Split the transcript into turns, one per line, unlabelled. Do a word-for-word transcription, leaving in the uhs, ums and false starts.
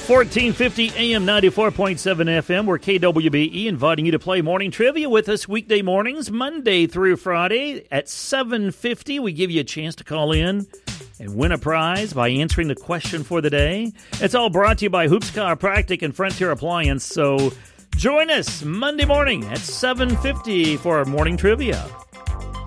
fourteen fifty A M, ninety-four point seven F M. We're K W B E, inviting you to play morning trivia with us weekday mornings, Monday through Friday at seven fifty. We give you a chance to call in and win a prize by answering the question for the day. It's all brought to you by Hoops Chiropractic and Frontier Appliance. So join us Monday morning at seven fifty for our morning trivia.